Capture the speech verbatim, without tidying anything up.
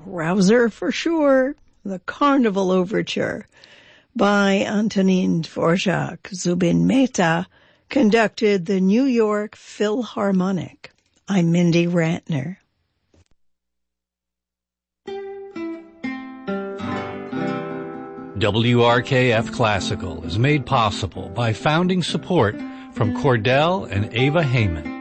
rouser for sure, the Carnival Overture by Antonin Dvorak. Zubin Mehta conducted the New York Philharmonic. I'm Mindy Ratner. W R K F Classical is made possible by founding support from Cordell and Ava Heyman.